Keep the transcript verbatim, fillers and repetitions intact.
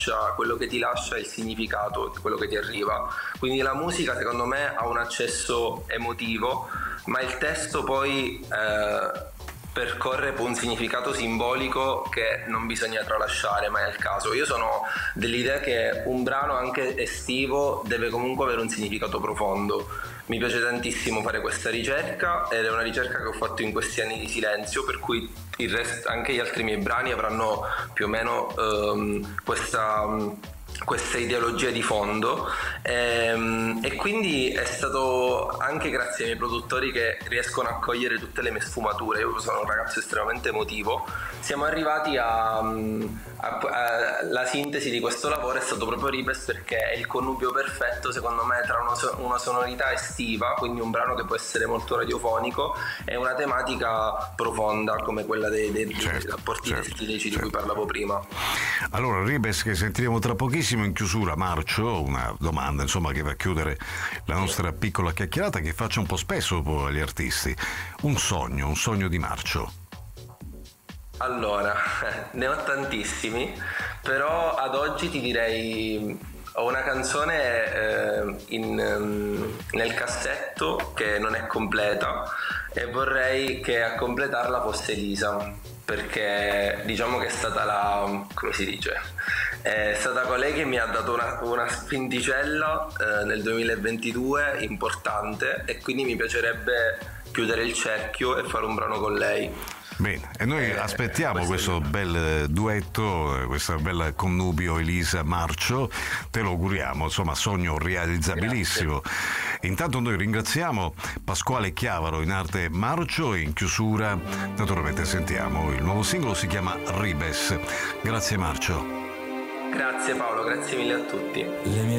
quello che ti lascia è il significato di quello che ti arriva. Quindi la musica secondo me ha un accesso emotivo, ma il testo poi eh, percorre un significato simbolico che non bisogna tralasciare mai al caso. Io sono dell'idea che un brano anche estivo deve comunque avere un significato profondo. Mi piace tantissimo fare questa ricerca ed è una ricerca che ho fatto in questi anni di silenzio, per cui il resto, anche gli altri miei brani avranno più o meno um, questa... Um, questa ideologia di fondo e, e quindi è stato anche grazie ai miei produttori che riescono a cogliere tutte le mie sfumature. Io sono un ragazzo estremamente emotivo, siamo arrivati a, a, a la sintesi di questo lavoro è stato proprio Ribes, perché è il connubio perfetto secondo me tra una, una sonorità estiva, quindi un brano che può essere molto radiofonico, e una tematica profonda come quella dei, dei, certo, dei rapporti certo, estilici certo. di cui parlavo prima. Allora Ribes, che sentiremo tra pochissimo in chiusura, Marcio, una domanda insomma che va a chiudere la nostra piccola chiacchierata che faccio un po' spesso agli artisti. Un sogno, un sogno di Marcio. Allora, ne ho tantissimi, però ad oggi ti direi ho una canzone eh, in, nel cassetto che non è completa e vorrei che a completarla fosse Elisa, perché diciamo che è stata la, come si dice, è stata colei che mi ha dato una, una spinticella eh, nel duemilaventidue importante, e quindi mi piacerebbe chiudere il cerchio e fare un brano con lei. Bene, e noi eh, aspettiamo questo è... bel duetto, questo bel connubio Elisa-Marcio, te lo auguriamo, insomma, sogno realizzabilissimo. Grazie. Intanto noi ringraziamo Pasquale Chiavaro, in arte Marcio, e in chiusura naturalmente sentiamo il nuovo singolo, si chiama Ribes. Grazie Marcio. Grazie Paolo, grazie mille a tutti. Le mie